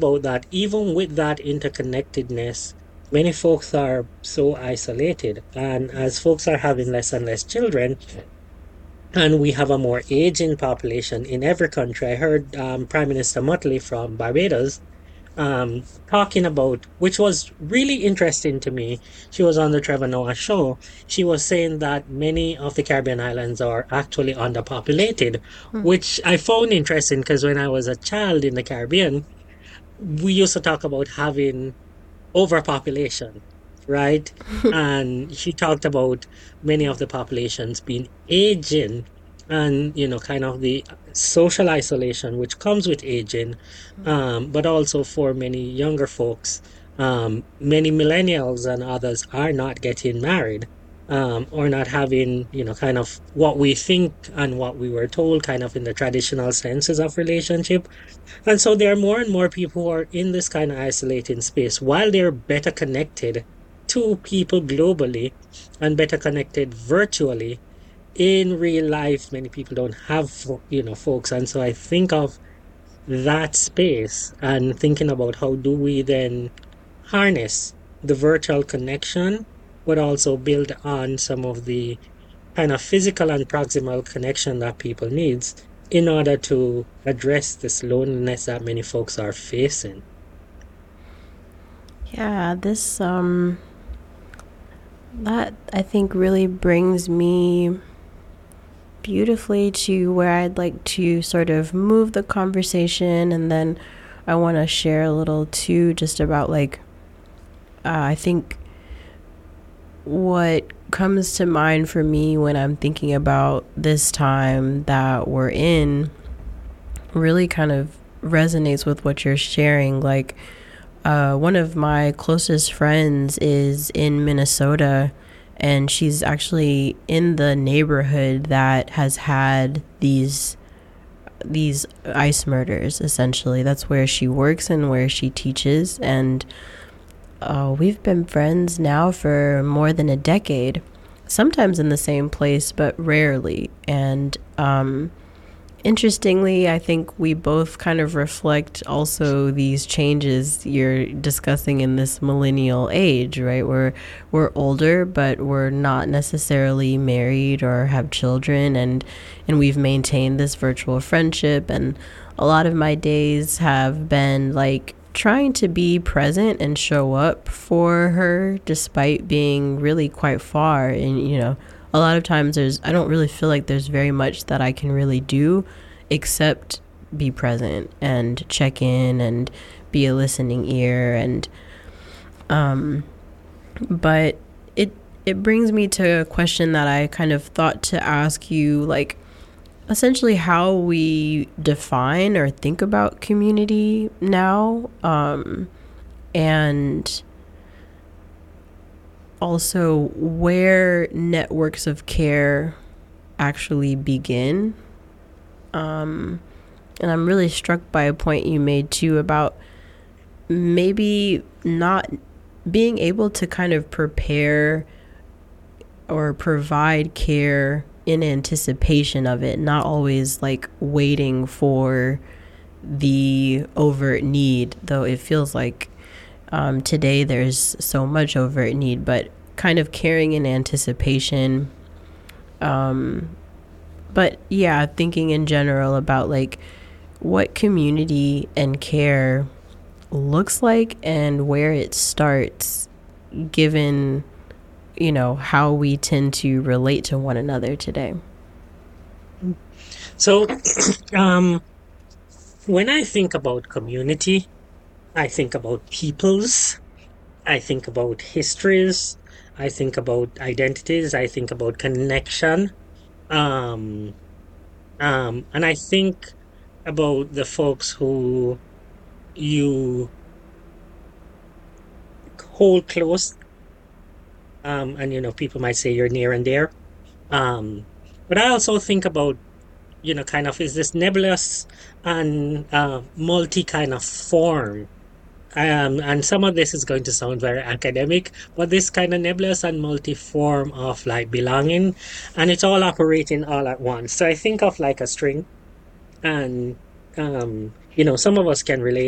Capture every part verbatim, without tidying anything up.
about that, even with that interconnectedness, many folks are so isolated. And as folks are having less and less children, and we have a more aging population in every country. I heard um, Prime Minister Mottley from Barbados um, talking about, which was really interesting to me. She was on the Trevor Noah show. She was saying that many of the Caribbean islands are actually underpopulated, which I found interesting because when I was a child in the Caribbean, we used to talk about having overpopulation, right? And she talked about many of the populations being aging and, you know, kind of the social isolation which comes with aging, um, but also for many younger folks, um, many millennials and others are not getting married. Um, or not having, you know, kind of what we think and what we were told, kind of in the traditional senses of relationship. And so there are more and more people who are in this kind of isolating space while they're better connected to people globally and better connected virtually. In real life, many people don't have, fo- you know, folks. And so I think of that space and thinking about how do we then harness the virtual connection, but also build on some of the kind of physical and proximal connection that people needs in order to address this loneliness that many folks are facing. Yeah, this um that I think really brings me beautifully to where I'd like to sort of move the conversation, and then I want to share a little too just about like uh, I think what comes to mind for me when I'm thinking about this time that we're in really kind of resonates with what you're sharing. Like, uh, one of my closest friends is in Minnesota, and she's actually in the neighborhood that has had these these ice murders. Essentially, that's where she works and where she teaches, and uh, we've been friends now for more than a decade. Sometimes in the same place, but rarely. And um, interestingly, I think we both kind of reflect also these changes you're discussing in this millennial age, right? We're we're older, but we're not necessarily married or have children, and and we've maintained this virtual friendship. And a lot of my days have been like trying to be present and show up for her despite being really quite far. And you know, a lot of times there's I don't really feel like there's very much that I can really do except be present and check in and be a listening ear. And um but it it brings me to a question that I kind of thought to ask you, like essentially how we define or think about community now, um and also where networks of care actually begin. Um, and I'm really struck by a point you made too about maybe not being able to kind of prepare or provide care in anticipation of it, not always like waiting for the overt need, though it feels like um, today there's so much overt need, but kind of caring in anticipation. Um, but yeah, thinking in general about like what community and care looks like and where it starts, given, you know, how we tend to relate to one another today. So, um, when I think about community, I think about peoples, I think about histories, I think about identities, I think about connection. Um, um, and I think about the folks who you hold close, um, and you know, people might say you're near and dear. Um, but I also think about, you know, kind of is this nebulous and uh, multi kind of form. Um, and some of this is going to sound very academic, but this kind of nebulous and multi form of like belonging, and it's all operating all at once. So I think of like a string, and um, you know, some of us can relate.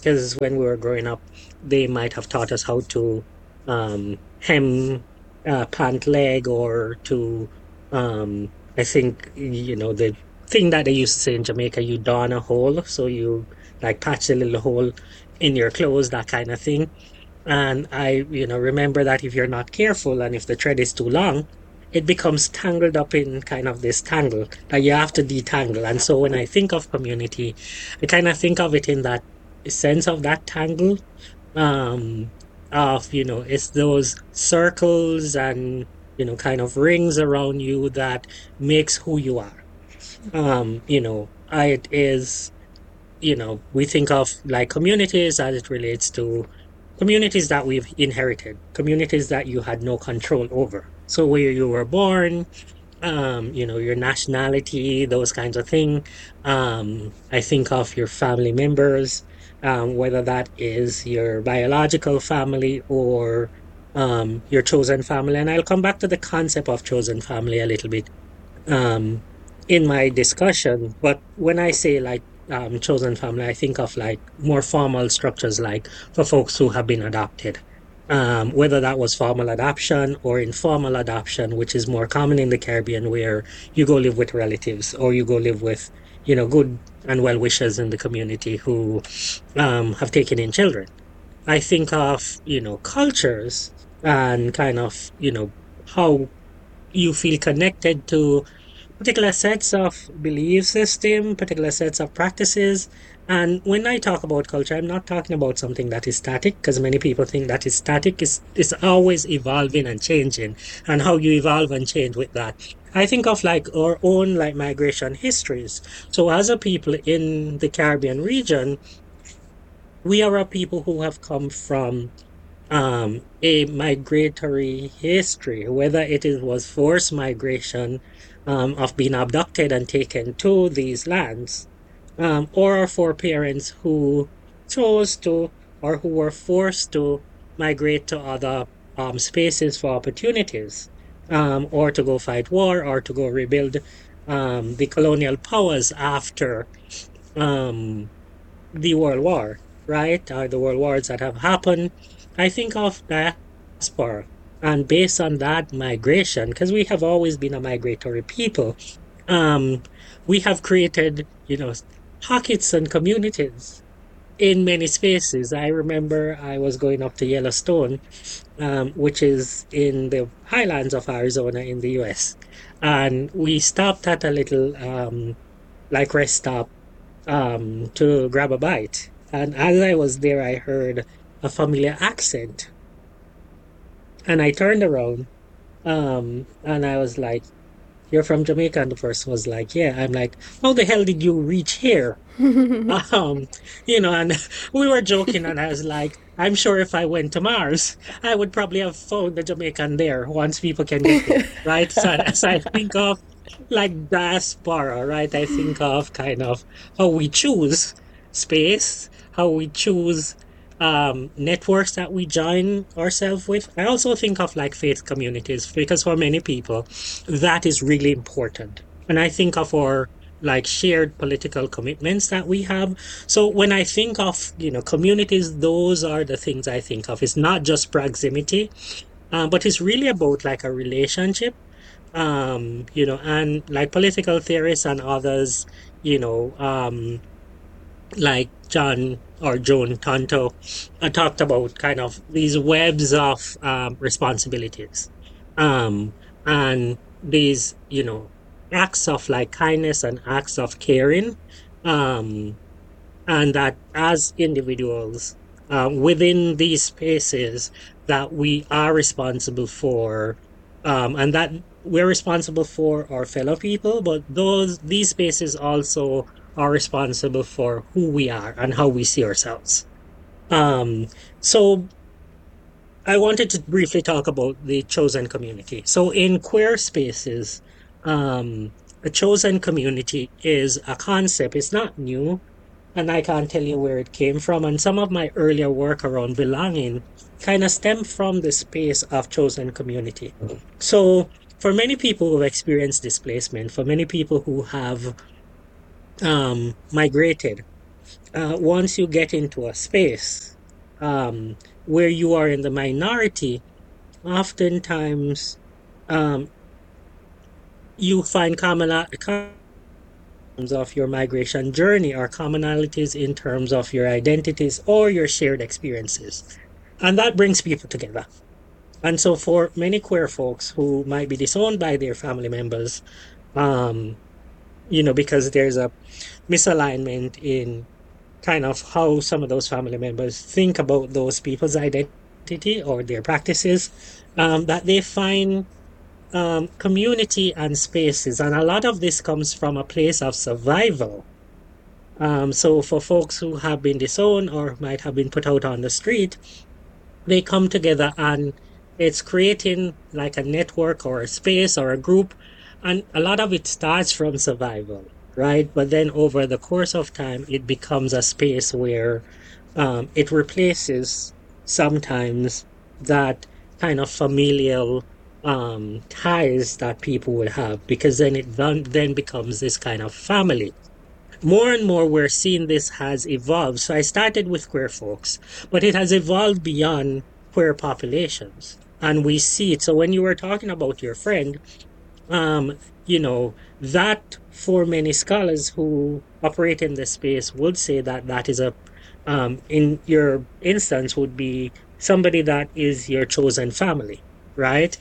because when we were growing up, they might have taught us how to um, hem a pant leg or to, um, I think, you know, the thing that they used to say in Jamaica, you darn a hole. So you like patch a little hole in your clothes, that kind of thing. And I, you know, remember that if you're not careful and if the thread is too long, it becomes tangled up in kind of this tangle that you have to detangle. And so when I think of community, I kind of think of it in that sense of that tangle, um, of, you know, it's those circles and, you know, kind of rings around you that makes who you are. Um, you know, I, it is, you know, we think of like communities as it relates to communities that we've inherited, communities that you had no control over. So where you were born, um, you know, your nationality, those kinds of things. Um, I think of your family members, um, whether that is your biological family or um, your chosen family. And I'll come back to the concept of chosen family a little bit um, in my discussion. But when I say like um, chosen family, I think of like more formal structures, like for folks who have been adopted. Um, whether that was formal adoption or informal adoption, which is more common in the Caribbean, where you go live with relatives or you go live with, you know, good and well wishers in the community who um, have taken in children. I think of, you know, cultures and kind of, you know, how you feel connected to particular sets of belief system, particular sets of practices. And when I talk about culture, I'm not talking about something that is static, because many people think that is static. Is is always evolving and changing, and how you evolve and change with that. I think of like our own like migration histories. So as a people in the Caribbean region, we are a people who have come from um, a migratory history, whether it is, was forced migration um, of being abducted and taken to these lands, um, or for parents who chose to or who were forced to migrate to other um, spaces for opportunities, um, or to go fight war or to go rebuild um, the colonial powers after um, the World War, right? Or the world wars that have happened. I think of diaspora. And based on that migration, because we have always been a migratory people, um, we have created, you know, pockets and communities in many spaces. I remember I was going up to Yellowstone, um, which is in the highlands of Arizona in the U S. And we stopped at a little um, like rest stop um, to grab a bite. And as I was there, I heard a familiar accent. And I turned around, um, and I was like, "You're from Jamaica?" And the person was like, "Yeah." I'm like, "How the hell did you reach here?" Um, you know, and we were joking, and I was like, "I'm sure if I went to Mars, I would probably have found the Jamaican there once people can get there, right?" So as I think of like diaspora, right? I think of kind of how we choose space, how we choose um, networks that we join ourselves with. I also think of like faith communities because for many people, that is really important. And I think of our like shared political commitments that we have. So when I think of, you know, communities, those are the things I think of. It's not just proximity, um, but it's really about like a relationship, um, you know, and like political theorists and others, you know, um, like John or Joan Tonto uh, talked about kind of these webs of um, responsibilities, um, and these, you know, acts of like kindness and acts of caring, um, and that as individuals uh, within these spaces that we are responsible for, um, and that we're responsible for our fellow people, but those these spaces also are responsible for who we are and how we see ourselves. Um, so I wanted to briefly talk about the chosen community. So in queer spaces, um, a chosen community is a concept. It's not new, and I can't tell you where it came from. And some of my earlier work around belonging kind of stemmed from the space of chosen community. So for many people who've experienced displacement, for many people who have um, migrated, uh, once you get into a space um, where you are in the minority, oftentimes um, you find common of your migration journey or commonalities in terms of your identities or your shared experiences. And that brings people together. And so for many queer folks who might be disowned by their family members, um, you know, because there's a misalignment in kind of how some of those family members think about those people's identity or their practices, um, that they find um, community and spaces. And a lot of this comes from a place of survival. Um, so for folks who have been disowned or might have been put out on the street, they come together and it's creating like a network or a space or a group. And a lot of it starts from survival, right? But then over the course of time, it becomes a space where um, it replaces sometimes that kind of familial um, ties that people would have, because then it then, then becomes this kind of family. More and more, we're seeing this has evolved. So I started with queer folks, but it has evolved beyond queer populations. And we see it. So when you were talking about your friend, um, you know, that for many scholars who operate in this space would say that that is a, um, in your instance, would be somebody that is your chosen family, right?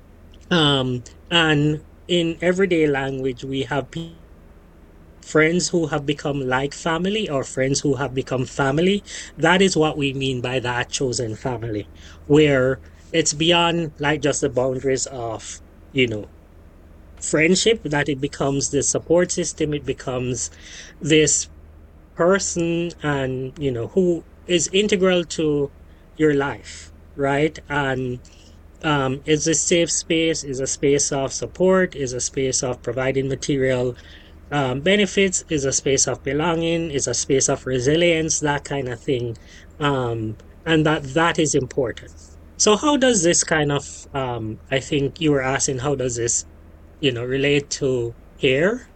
Um, and in everyday language, we have people friends who have become like family or friends who have become family. That is what we mean by that chosen family, where it's beyond like just the boundaries of, you know, friendship, that it becomes this support system, it becomes this person and, you know, who is integral to your life, right? And um, is a safe space, is a space of support, is a space of providing material um, benefits, is a space of belonging, is a space of resilience, that kind of thing. Um, and that that is important. So how does this kind of, um, I think you were asking, how does this, you know, relate to care?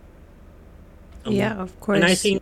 Yeah, Um, of and I course. think,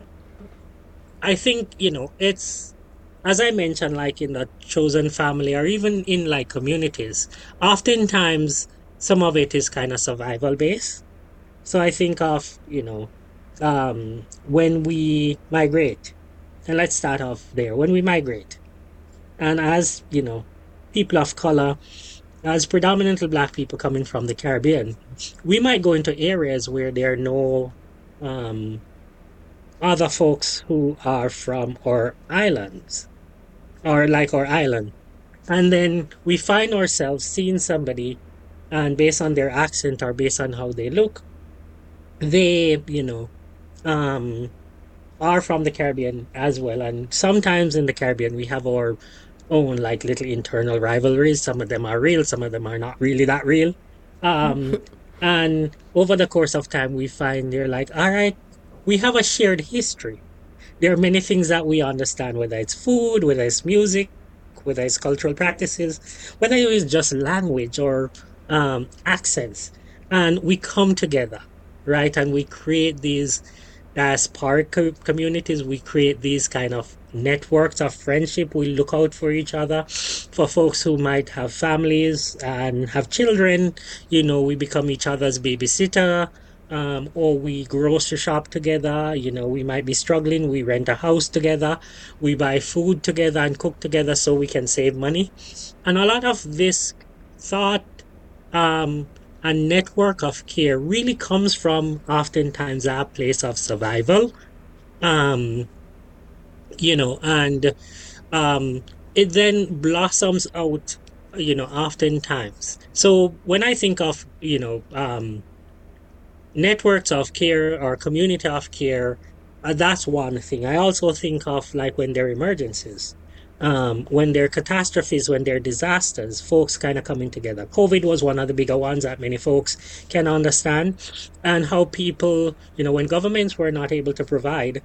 I think, you know, it's, as I mentioned, like in the chosen family or even in like communities, oftentimes some of it is kind of survival based. So I think of, you know, um, when we migrate, and let's start off there. When we migrate, and as, you know, people of color, as predominantly Black people coming from the Caribbean, we might go into areas where there are no um, other folks who are from our islands or like our island. And then we find ourselves seeing somebody, and based on their accent or based on how they look, they, you know, um, are from the Caribbean as well. And sometimes in the Caribbean, we have our own like little internal rivalries. Some of them are real, some of them are not really that real. Um, and over the course of time, we find they're like, all right, we have a shared history. There are many things that we understand, whether it's food, whether it's music, whether it's cultural practices, whether it's just language or um, accents. And we come together, right? And we create these as part co- communities, we create these kind of networks of friendship. We look out for each other. For folks who might have families and have children, you know, we become each other's babysitter. Um, or we grocery shop together, you know, we might be struggling, we rent a house together, we buy food together and cook together so we can save money. And a lot of this thought um, a network of care really comes from oftentimes a place of survival. Um, you know, and um, it then blossoms out, you know, oftentimes. So when I think of, you know, um, networks of care or community of care, uh, that's one thing. I also think of like when there are emergencies, um, when there are catastrophes, when there are disasters, folks kind of coming together. COVID was one of the bigger ones that many folks can understand, and how people, you know, when governments were not able to provide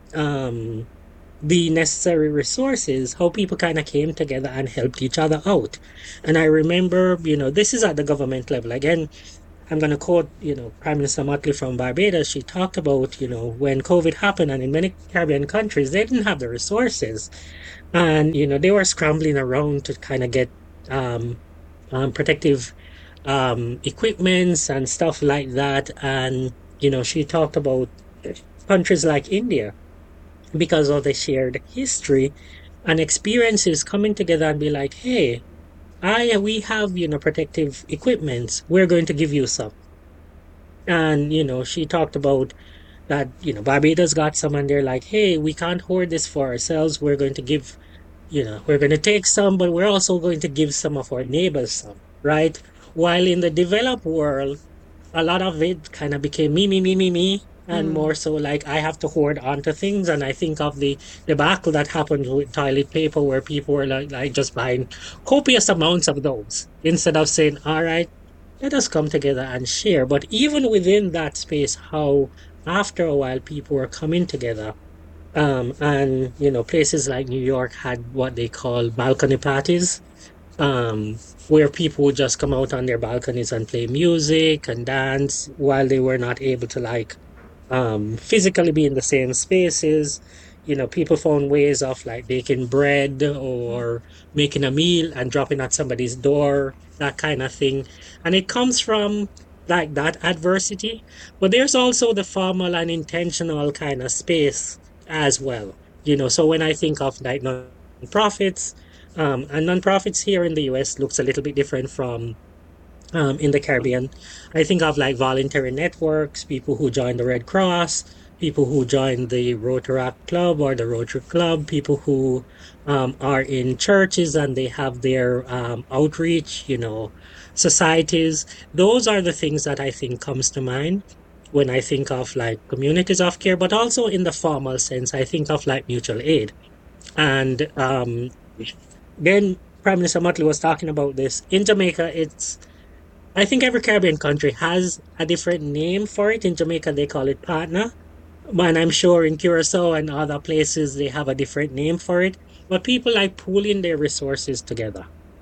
um, the necessary resources, how people kind of came together and helped each other out. And I remember, you know, this is at the government level again, I'm going to quote, you know, Prime Minister Motley from Barbados. She talked about, you know, when COVID happened, and in many Caribbean countries, they didn't have the resources. And, you know, they were scrambling around to kind of get um, um, protective um, equipments and stuff like that. And, you know, she talked about countries like India because of the shared history and experiences coming together and be like, hey, I we have, you know, protective equipments. We're going to give you some. And, you know, she talked about that, you know, Barbados got some and they're like, hey, we can't hoard this for ourselves. We're going to give, you know, we're going to take some, but we're also going to give some of our neighbors some, right? While in the developed world, a lot of it kind of became me, me, me, me, me, and Mm. more so like I have to hoard onto things. And I think of the debacle that happened with toilet paper, where people were like, like just buying copious amounts of those instead of saying, all right, let us come together and share. But even within that space, how after a while people were coming together. Um, and you know, places like New York had what they call balcony parties, um, where people would just come out on their balconies and play music and dance while they were not able to like um, physically be in the same spaces. You know, people found ways of like baking bread or making a meal and dropping at somebody's door, that kind of thing. And it comes from like that adversity, but there's also the formal and intentional kind of space as well. You know, so when I think of like non-profits, um, and non-profits here in the U S looks a little bit different from um, in the Caribbean. I think of like voluntary networks, people who join the Red Cross, people who join the Rotaract Club or the Rotary Club, people who um, are in churches and they have their um, outreach, you know, societies. Those are the things that I think comes to mind when I think of like communities of care, but also in the formal sense, I think of like mutual aid. And um, then Prime Minister Motley was talking about this. In Jamaica, it's I think every Caribbean country has a different name for it. In Jamaica, they call it partner. And I'm sure in Curacao and other places, they have a different name for it. But people like pooling their resources together.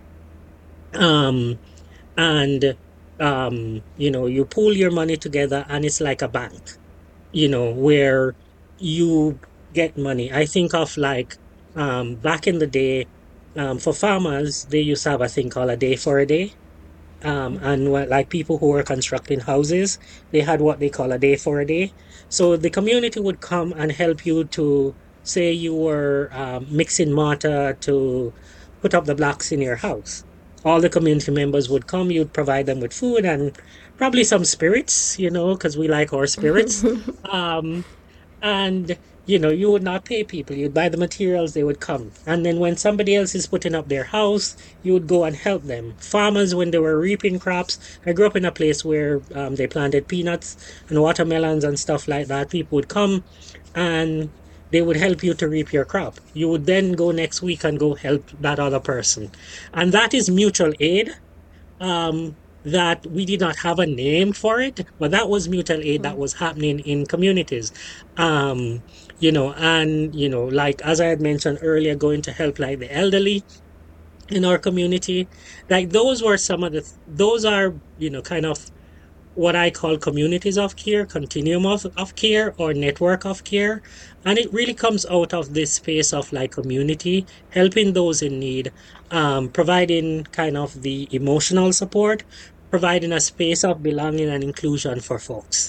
Um, and, um, you know, you pool your money together and it's like a bank, you know, where you get money. I think of like um, back in the day, um, for farmers, they used to have a thing called a day for a day. Um, and what, like people who were constructing houses, they had what they call a day for a day. So the community would come and help you to say you were um, mixing mortar to put up the blocks in your house. All the community members would come, you'd provide them with food and probably some spirits, you know, because we like our spirits. Um, and you know, you would not pay people. You'd buy the materials, they would come. And then when somebody else is putting up their house, you would go and help them. Farmers, when they were reaping crops, I grew up in a place where um, they planted peanuts and watermelons and stuff like that. People would come and they would help you to reap your crop. You would then go next week and go help that other person. And that is mutual aid. Um, that we did not have a name for it, but that was mutual aid that was happening in communities. Um, you know, and you know, like as I had mentioned earlier, going to help like the elderly in our community. Like those were some of the th- those are, you know, kind of what I call communities of care, continuum of, of care or network of care. And it really comes out of this space of like community, helping those in need, um, providing kind of the emotional support, providing a space of belonging and inclusion for folks.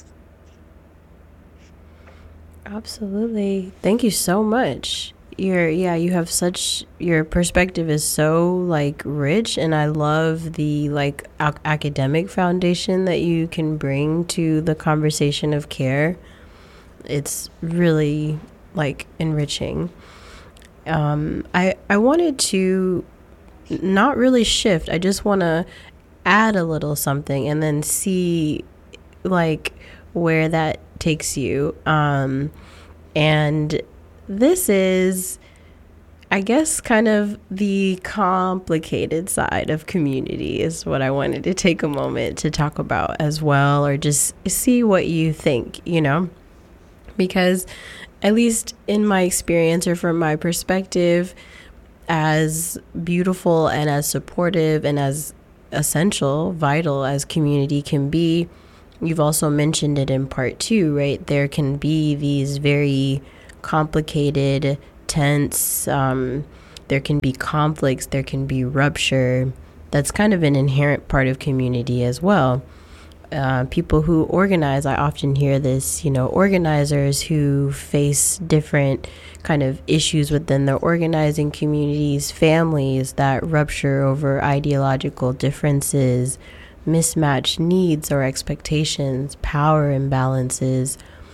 Absolutely. Thank you so much. Your yeah, you have such your perspective is so like rich, and I love the like ac- academic foundation that you can bring to the conversation of care. It's really like enriching. Um I I wanted to not really shift. I just want to add a little something and then see like where that takes you. Um, and this is, I guess, kind of the complicated side of community, is what I wanted to take a moment to talk about as well, or just see what you think, you know? Because, at least in my experience or from my perspective, as beautiful and as supportive and as essential, vital as community can be. You've also mentioned it in part two, right? There can be these very complicated, tense, um, there can be conflicts, there can be rupture. That's kind of an inherent part of community as well. Uh, people who organize, I often hear this, you know, organizers who face different kind of issues within their organizing communities, families that rupture over ideological differences, mismatched needs or expectations, power imbalances.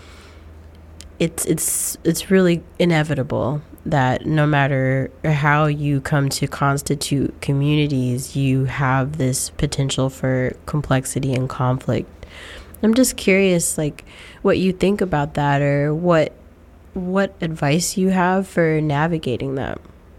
It's it's it's really inevitable that no matter how you come to constitute communities, you have this potential for complexity and conflict. I'm just curious, like, what you think about that, or what what advice you have for navigating that.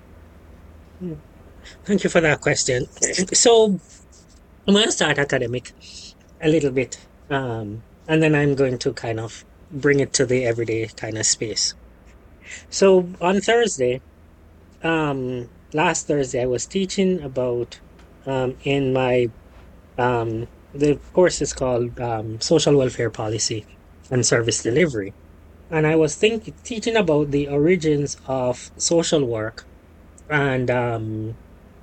Thank you for that question. So I'm going to start academic a little bit, um, and then I'm going to kind of bring it to the everyday kind of space. So on Thursday, um, last Thursday, I was teaching about um, in my um, the course is called um, Social Welfare Policy and Service Delivery, and I was think teaching about the origins of social work and um,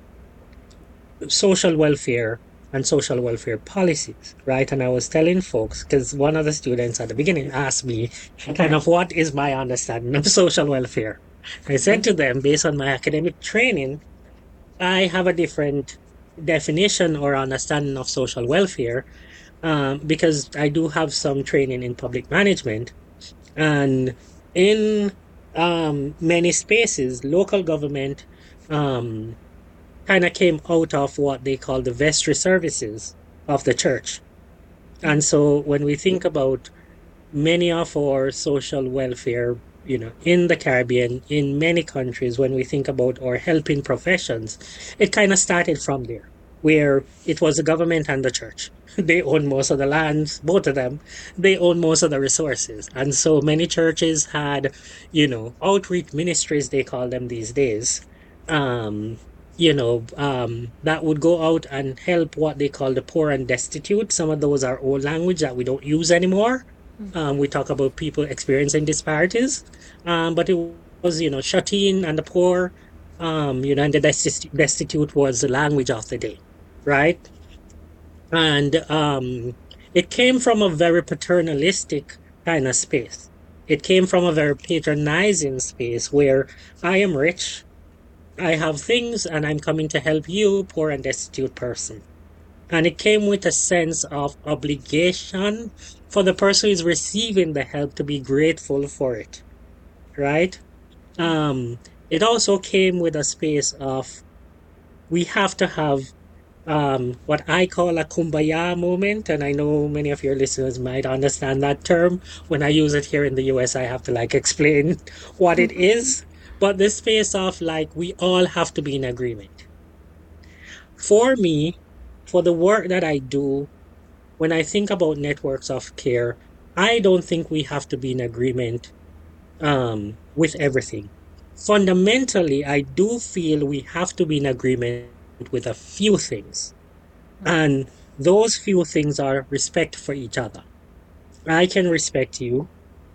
social welfare and social welfare policies, right? And I was telling folks, because one of the students at the beginning asked me kind of what is my understanding of social welfare. I said to them, based on my academic training, I have a different definition or understanding of social welfare, um, because I do have some training in public management. And in um, many spaces, local government um, kind of came out of what they call the vestry services of the church. And so when we think about many of our social welfare, you know, in the Caribbean, in many countries, when we think about our helping professions, it kind of started from there, where it was the government and the church. They own most of the lands, both of them. They own most of the resources. And so many churches had, you know, outreach ministries, they call them these days, um, you know, um, that would go out and help what they call the poor and destitute. Some of those are old language that we don't use anymore. Um, we talk about people experiencing disparities, um, but it was, you know, shut in and the poor, um, you know, and the desti- destitute was the language of the day, right? And um, it came from a very paternalistic kind of space. It came from a very patronizing space where I am rich, I have things, and I'm coming to help you, poor and destitute person. And it came with a sense of obligation for the person who is receiving the help to be grateful for it, right? Um, it also came with a space of we have to have um, what I call a kumbaya moment. And I know many of your listeners might understand that term. When I use it here in the U S, I have to like explain what it is. But this space of like, we all have to be in agreement. For me, for the work that I do, when I think about networks of care, I don't think we have to be in agreement um, with everything. Fundamentally, I do feel we have to be in agreement with a few things. And those few things are respect for each other. I can respect you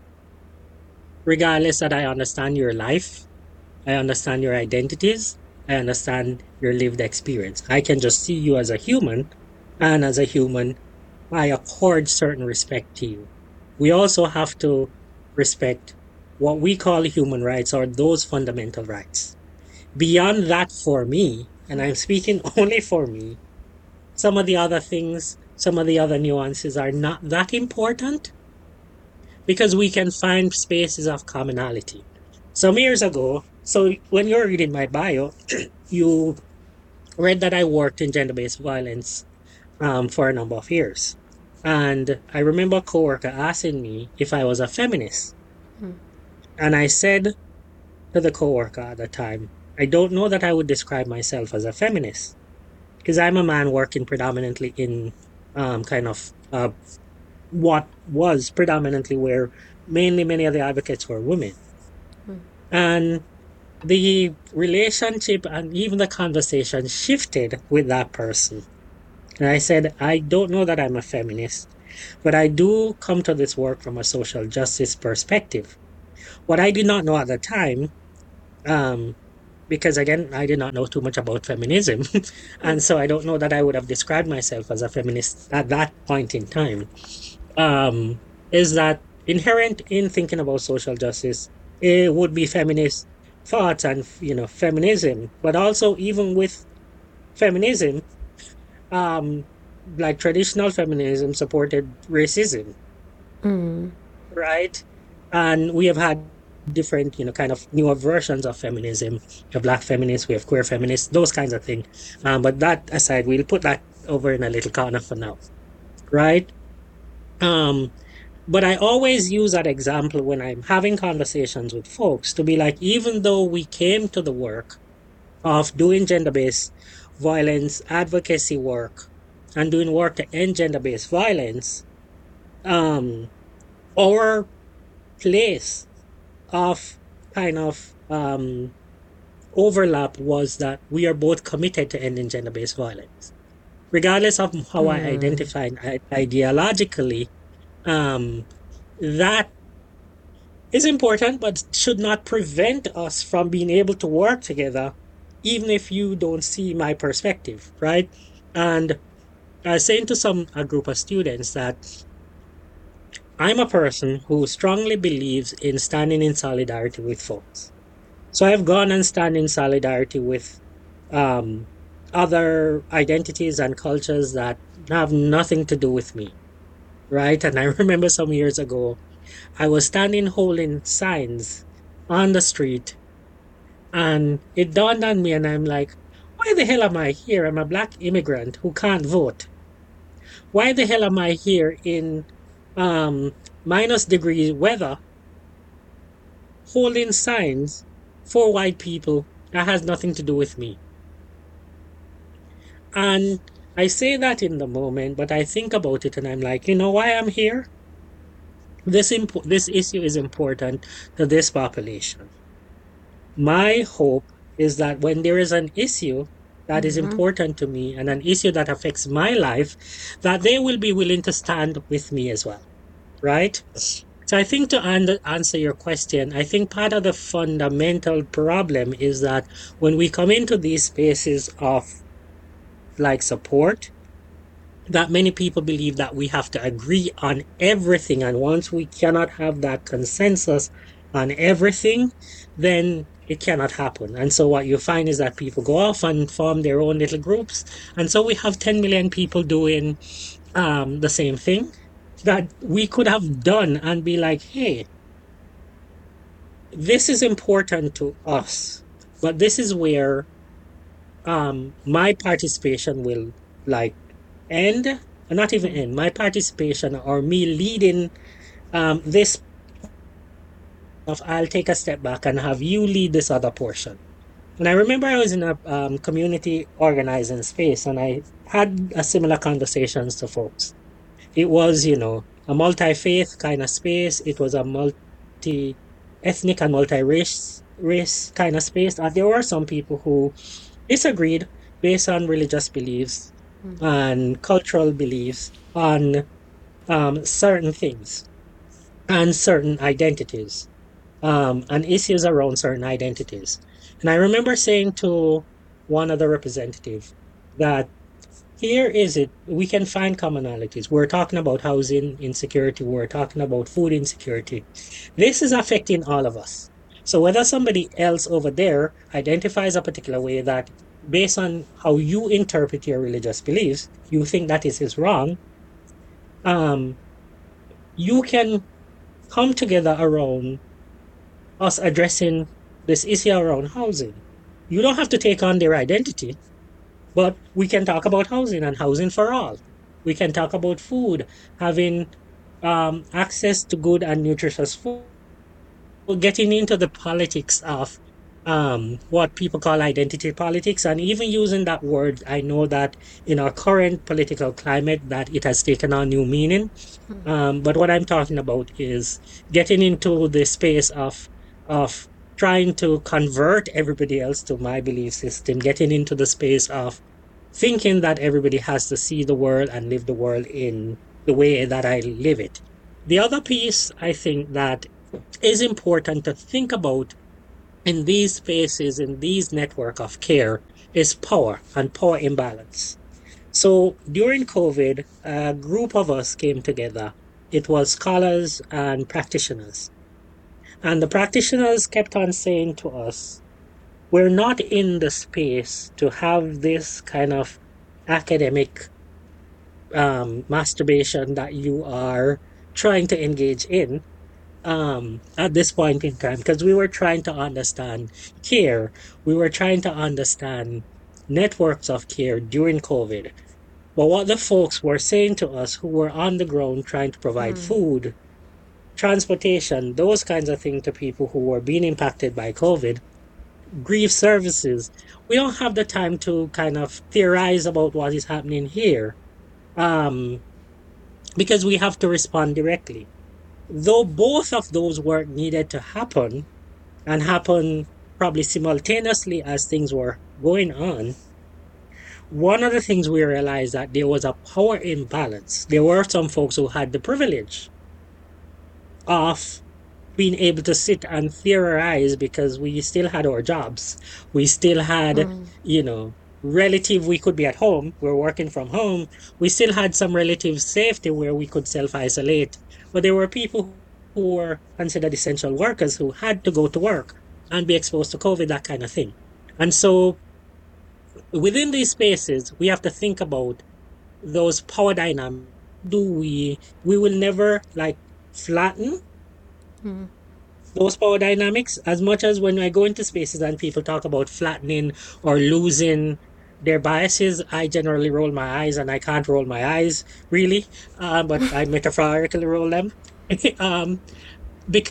regardless that I understand your life, I understand your identities, I understand your lived experience. I can just see you as a human, and as a human, I accord certain respect to you. We also have to respect what we call human rights or those fundamental rights. Beyond that, for me, and I'm speaking only for me, some of the other things, some of the other nuances are not that important because we can find spaces of commonality. Some years ago, so when you're reading my bio, you read that I worked in gender-based violence um, for a number of years. And I remember a coworker asking me if I was a feminist. Hmm. And I said to the coworker at the time, I don't know that I would describe myself as a feminist because I'm a man working predominantly in um, kind of uh, what was predominantly where mainly many of the advocates were women. Hmm. And the relationship and even the conversation shifted with that person. And I said, I don't know that I'm a feminist, but I do come to this work from a social justice perspective. What I did not know at the time, um, because again, I did not know too much about feminism. And so I don't know that I would have described myself as a feminist at that point in time. Um, is that inherent in thinking about social justice? It would be feminist thoughts and, you know, feminism, but also even with feminism, um, like traditional feminism supported racism, Mm. right? And we have had different, you know, kind of newer versions of feminism. We have black feminists, we have queer feminists, those kinds of things. Um, but that aside, we'll put that over in a little corner for now, right? Um, but I always use that example when I'm having conversations with folks to be like, even though we came to the work of doing gender-based violence advocacy work and doing work to end gender-based violence, um, our place of kind of um, overlap was that we are both committed to ending gender-based violence. Regardless of how I Mm. identify ideologically, um, that is important, but should not prevent us from being able to work together, even if you don't see my perspective, right? And I was saying to some a group of students that I'm a person who strongly believes in standing in solidarity with folks. So I've gone and stand in solidarity with um, other identities and cultures that have nothing to do with me, right? And I remember some years ago, I was standing holding signs on the street, and it dawned on me, and I'm like, why the hell am I here? I'm a black immigrant who can't vote. Why the hell am I here in um, minus degree weather holding signs for white people that has nothing to do with me? And I say that in the moment, but I think about it and I'm like, you know why I'm here? This impo- this issue is important to this population. My hope is that when there is an issue that is Mm-hmm. important to me and an issue that affects my life, that they will be willing to stand with me as well, right? So I think to an- answer your question, I think part of the fundamental problem is that when we come into these spaces of like support, that many people believe that we have to agree on everything. And once we cannot have that consensus on everything, then it cannot happen. And so what you find is that people go off and form their own little groups. And so we have ten million people doing um, the same thing that we could have done and be like, hey, this is important to us. But this is where um, my participation will like end, or not even end, my participation or me leading um, this of I'll take a step back and have you lead this other portion. And I remember I was in a um, community organizing space and I had a similar conversations to folks. It was, you know, a multi-faith kind of space. It was a multi-ethnic and multi-race race kind of space. And there were some people who disagreed based on religious beliefs and cultural beliefs on um, certain things and certain identities um, and issues around certain identities. And I remember saying to one of the representatives that here is it, we can find commonalities. We're talking about housing insecurity, we're talking about food insecurity. This is affecting all of us. So whether somebody else over there identifies a particular way that based on how you interpret your religious beliefs, you think that is, is wrong, um, you can come together around us addressing this issue around housing. You don't have to take on their identity, but we can talk about housing and housing for all. We can talk about food, having um, access to good and nutritious food, getting into the politics of um, what people call identity politics, and even using that word. I know that in our current political climate, that it has taken on new meaning. Um, but what I'm talking about is getting into the space of of trying to convert everybody else to my belief system, getting into the space of thinking that everybody has to see the world and live the world in the way that I live it. The other piece I think that is important to think about in these spaces, in these network of care, is power and power imbalance. So during COVID, a group of us came together. It was scholars and practitioners. And the practitioners kept on saying to us, we're not in the space to have this kind of academic um, masturbation that you are trying to engage in um, at this point in time, because we were trying to understand care. We were trying to understand networks of care during COVID. But what the folks were saying to us who were on the ground trying to provide Mm. food, transportation, those kinds of things to people who were being impacted by COVID, grief services, we don't have the time to kind of theorize about what is happening here um, because we have to respond directly. Though both of those work needed to happen and happen probably simultaneously as things were going on, one of the things we realized that there was a power imbalance. There were some folks who had the privilege of being able to sit and theorize because we still had our jobs. We still had, Mm. you know, relative, we could be at home, we're working from home. We still had some relative safety where we could self-isolate. But there were people who were considered essential workers who had to go to work and be exposed to COVID, that kind of thing. And so within these spaces, we have to think about those power dynamics. Do we, we will never like flatten Mm. those power dynamics as much as when I go into spaces and people talk about flattening or losing their biases. I generally roll my eyes, and I can't roll my eyes really, uh, but I metaphorically roll them. um, because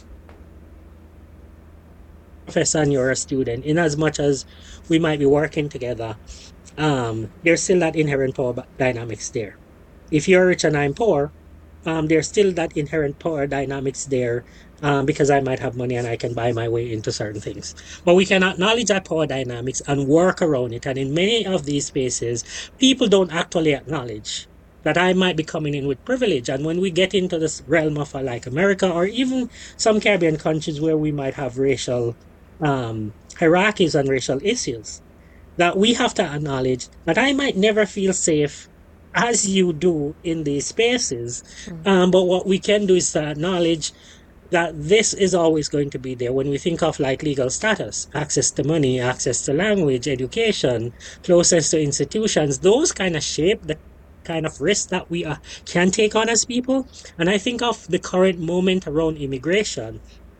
professor and you're a student, in as much as we might be working together, um, there's still that inherent power ba- dynamics there. If you're rich and I'm poor, um, there's still that inherent power dynamics there um, because I might have money and I can buy my way into certain things. But we can acknowledge that power dynamics and work around it. And in many of these spaces, people don't actually acknowledge that I might be coming in with privilege. And when we get into this realm of uh, like America or even some Caribbean countries where we might have racial um, hierarchies and racial issues, that we have to acknowledge that I might never feel safe as you do in these spaces. Mm. Um, but what we can do is to acknowledge that this is always going to be there when we think of like legal status, access to money, access to language, education, closeness to institutions. Those kind of shape the kind of risk that we uh, can take on as people. And I think of the current moment around immigration,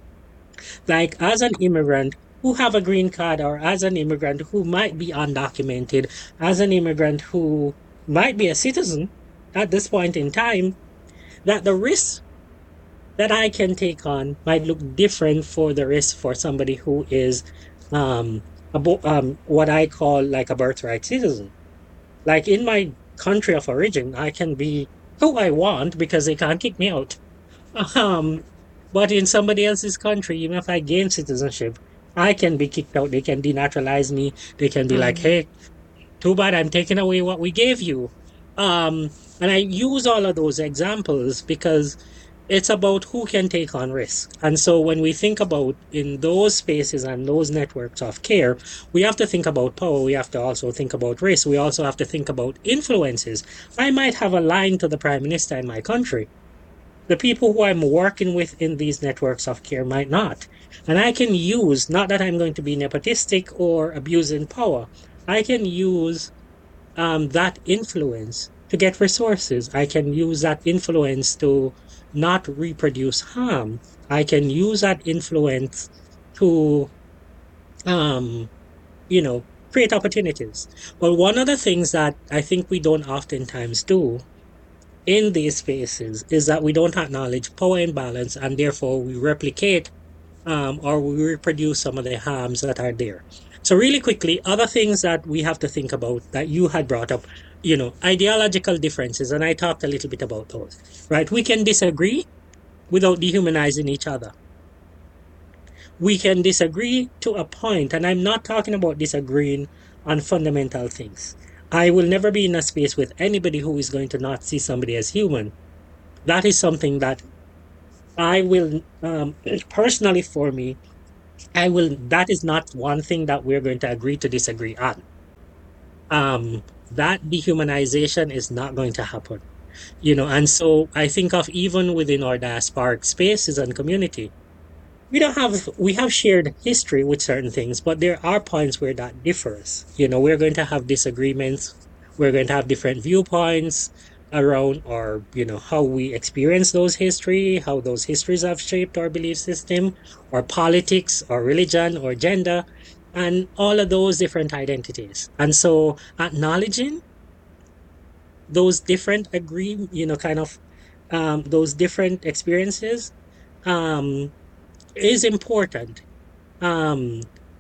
like as an immigrant who have a green card, or as an immigrant who might be undocumented, as an immigrant who might be a citizen at this point in time, that the risk that I can take on might look different for the risk for somebody who is um, a, um what I call like a birthright citizen. Like in my country of origin, I can be who I want because they can't kick me out. Um, but in somebody else's country, even if I gain citizenship, I can be kicked out. They can denaturalize me. They can be like, Mm. hey, too bad I'm taking away what we gave you. Um, and I use all of those examples because it's about who can take on risk. And so when we think about in those spaces and those networks of care, we have to think about power. We have to also think about risk. We also have to think about influences. I might have a line to the prime minister in my country. The people who I'm working with in these networks of care might not. And I can use, not that I'm going to be nepotistic or abusing power, I can use um, that influence to get resources. I can use that influence to not reproduce harm. I can use that influence to, um, you know, create opportunities. But one of the things that I think we don't oftentimes do in these spaces is that we don't acknowledge power imbalance, and therefore we replicate um, or we reproduce some of the harms that are there. So really quickly, other things that we have to think about that you had brought up, you know, ideological differences, and I talked a little bit about those, right? We can disagree without dehumanizing each other. We can disagree to a point, and I'm not talking about disagreeing on fundamental things. I will never be in a space with anybody who is going to not see somebody as human. That is something that I will, um, personally for me, I will, that is not one thing that we're going to agree to disagree on. Um, that dehumanization is not going to happen, you know, and so I think of even within our diasporic spaces and community, we don't have, we have shared history with certain things, but there are points where that differs. You know, we're going to have disagreements, we're going to have different viewpoints around, or you know, how we experience those history, how those histories have shaped our belief system, or politics, or religion, or gender, and all of those different identities. And so acknowledging those different agree, you know, kind of um, those different experiences um, is important. Um,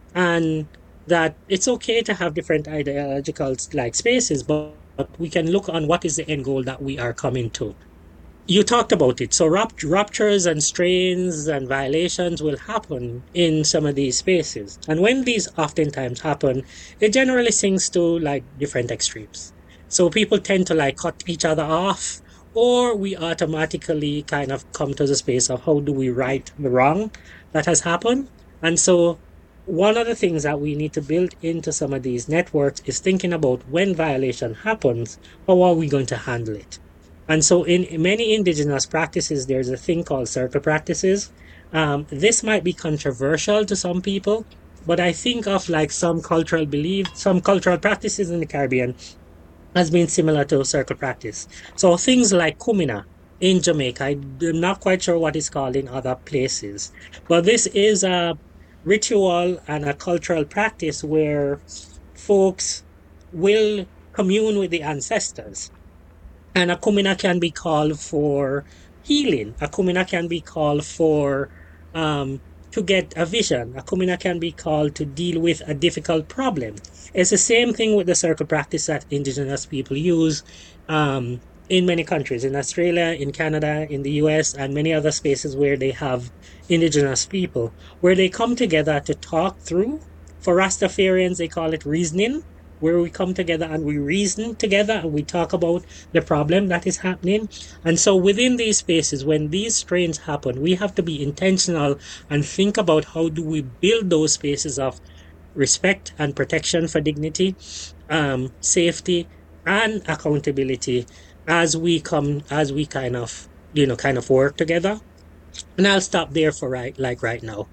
and that it's okay to have different ideological like spaces, but, but we can look on what is the end goal that we are coming to. You talked about it. So rupt- ruptures and strains and violations will happen in some of these spaces. And when these oftentimes happen, it generally sinks to like different extremes. So people tend to like cut each other off, or we automatically kind of come to the space of how do we right the wrong that has happened. And so one of the things that we need to build into some of these networks is thinking about when violation happens, how are we going to handle it? And so in many indigenous practices, there's a thing called circle practices. Um, this might be controversial to some people, but I think of like some cultural belief, some cultural practices in the Caribbean has been similar to circle practice. So things like kumina in Jamaica, I'm not quite sure what it's called in other places, but this is a ritual and a cultural practice where folks will commune with the ancestors. And a kumina can be called for healing. A kumina can be called for um, to get a vision. A kumina can be called to deal with a difficult problem. It's the same thing with the circle practice that indigenous people use um, in many countries, in Australia, in Canada, in the U S, and many other spaces where they have indigenous people, where they come together to talk through. For Rastafarians, they call it reasoning, where we come together and we reason together and we talk about the problem that is happening. And so within these spaces, when these strains happen, we have to be intentional and think about how do we build those spaces of respect and protection for dignity, um, safety, and accountability as we come, as we kind of, you know, kind of work together. And I'll stop there for right, like right now.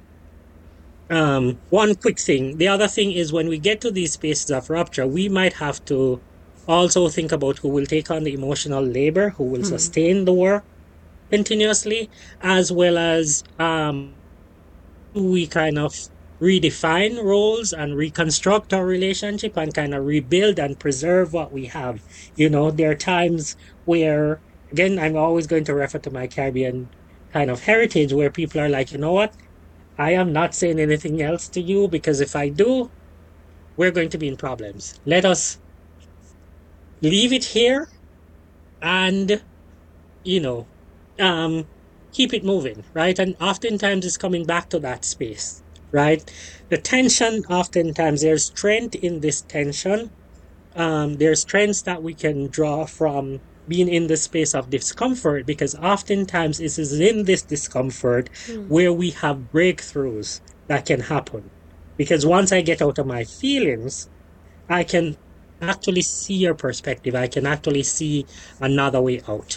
Um, one quick thing. The other thing is when we get to these spaces of rupture, we might have to also think about who will take on the emotional labor, who will Hmm. sustain the work continuously, as well as um, we kind of redefine roles and reconstruct our relationship and kind of rebuild and preserve what we have. You know, there are times where, again, I'm always going to refer to my Caribbean kind of heritage where people are like, you know what? I am not saying anything else to you because if I do, we're going to be in problems. Let us leave it here and, you know, um, keep it moving, right? And oftentimes it's coming back to that space, right? The tension, oftentimes there's strength in this tension. Um, there's strengths that we can draw from being in the space of discomfort because oftentimes it is in this discomfort Hmm. where we have breakthroughs that can happen. Because once I get out of my feelings, I can actually see your perspective. I can actually see another way out.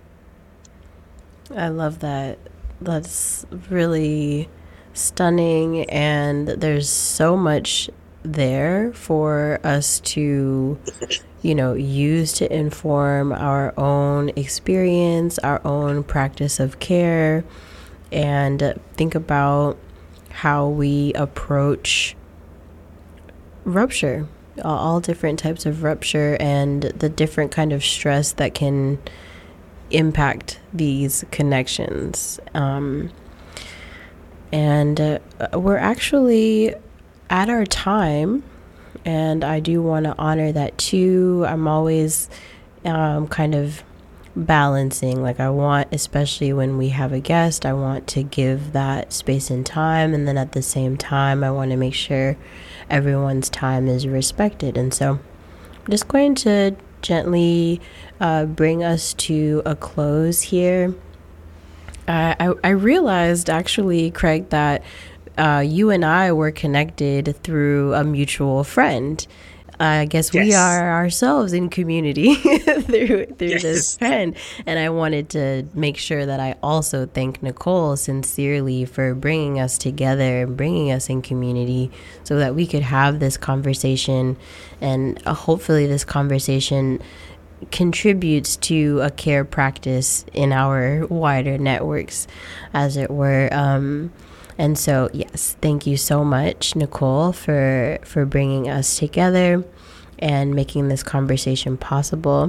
I love that. That's really stunning, and there's so much there for us to, you know, use to inform our own experience, our own practice of care, and think about how we approach rupture, all different types of rupture, and the different kind of stress that can impact these connections. Um, and uh, we're actually at our time, and I do want to honor that too. I'm always um, kind of balancing. Like, I want, especially when we have a guest, I want to give that space and time. And then at the same time, I want to make sure everyone's time is respected. And so just going to gently uh, bring us to a close here. Uh, I, I realized actually, Craig, that uh, you and I were connected through a mutual friend. I guess we Yes. are ourselves in community through through this Yes. friend, and I wanted to make sure that I also thank Nicole sincerely for bringing us together and bringing us in community, so that we could have this conversation, and uh, hopefully this conversation contributes to a care practice in our wider networks, as it were. Um, and so, yes, thank you so much, Nicole, for for bringing us together and making this conversation possible.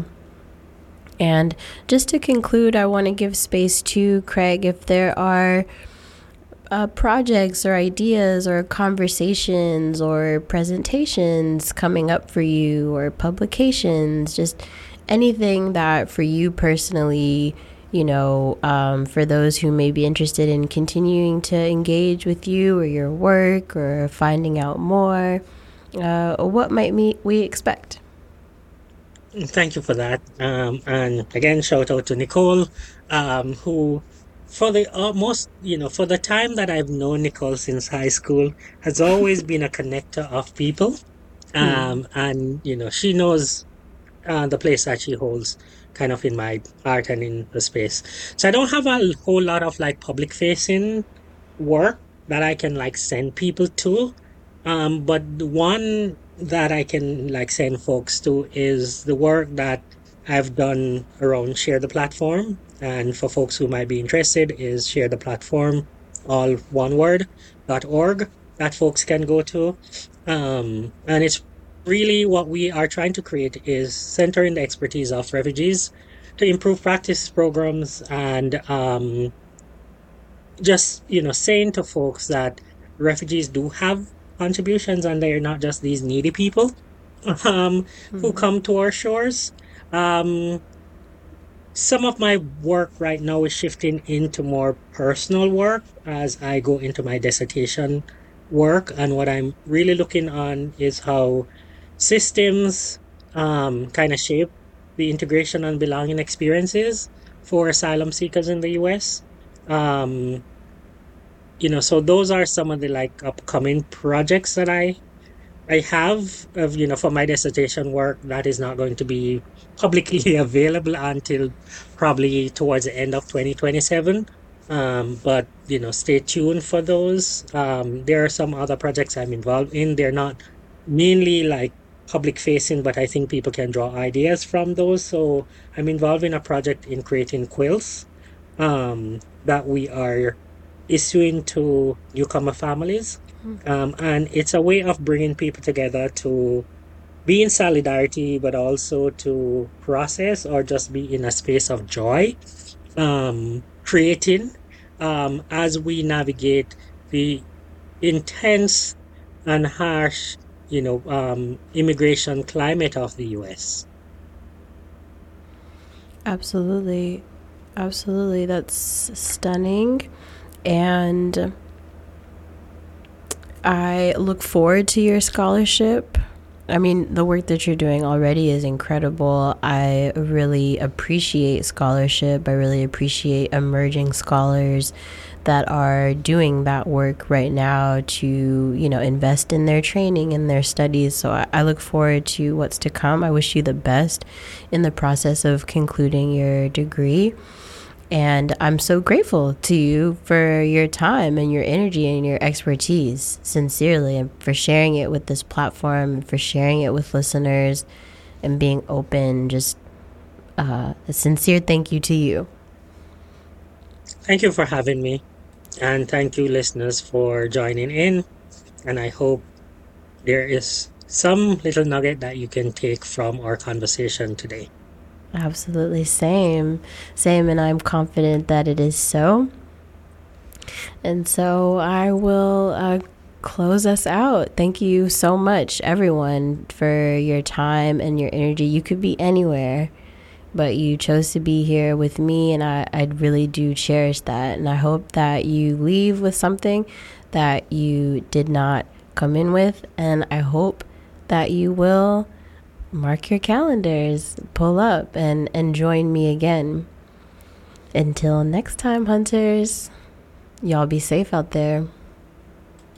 And just to conclude, I want to give space to Craig if there are uh, projects or ideas or conversations or presentations coming up for you, or publications, just anything that for you personally, you know, um, for those who may be interested in continuing to engage with you or your work or finding out more, uh, what might me, we expect? Thank you for that. Um, and again, shout out to Nicole, um, who, for the almost, you know, for the time that I've known Nicole since high school, has always been a connector of people. Hmm. Um, and, you know, she knows uh, the place that she holds kind of in my art and in the space. So I don't have a whole lot of like public facing work that I can like send people to. Um, but the one that I can like send folks to is the work that I've done around Share the Platform. And for folks who might be interested, is Share the Platform, all one word, dot org, that folks can go to. Um, and it's really what we are trying to create is centering the expertise of refugees to improve practice programs and um, just, you know, saying to folks that refugees do have contributions and they're not just these needy people um, who Hmm. come to our shores. Um, some of my work right now is shifting into more personal work as I go into my dissertation work. And what I'm really looking on is how systems um, kind of shape the integration and belonging experiences for asylum seekers in the U S. Um, you know, so those are some of the like upcoming projects that I I have of, you know, for my dissertation work that is not going to be publicly available until probably towards the end of twenty twenty-seven. Um, but you know, stay tuned for those. Um, there are some other projects I'm involved in. They're not mainly like public facing, but I think people can draw ideas from those. So I'm involved in a project in creating quilts um, that we are issuing to newcomer families. Um, and it's a way of bringing people together to be in solidarity, but also to process or just be in a space of joy, um, creating um, as we navigate the intense and harsh, you know, um, immigration climate of the U S. Absolutely. Absolutely. That's stunning. And I look forward to your scholarship. I mean, the work that you're doing already is incredible. I really appreciate scholarship. I really appreciate emerging scholars that are doing that work right now to, you know, invest in their training and their studies. So I, I look forward to what's to come. I wish you the best in the process of concluding your degree. And I'm so grateful to you for your time and your energy and your expertise, sincerely, and for sharing it with this platform, and for sharing it with listeners and being open. Just uh, a sincere thank you to you. Thank you for having me, and thank you, listeners, for joining in. And I hope there is some little nugget that you can take from our conversation today. Absolutely. Same. Same. And I'm confident that it is so. And so I will uh, close us out. Thank you so much, everyone, for your time and your energy. You could be anywhere, but you chose to be here with me, and I, I really do cherish that. And I hope that you leave with something that you did not come in with, and I hope that you will mark your calendars, pull up, and, and join me again. Until next time, hunters, y'all be safe out there.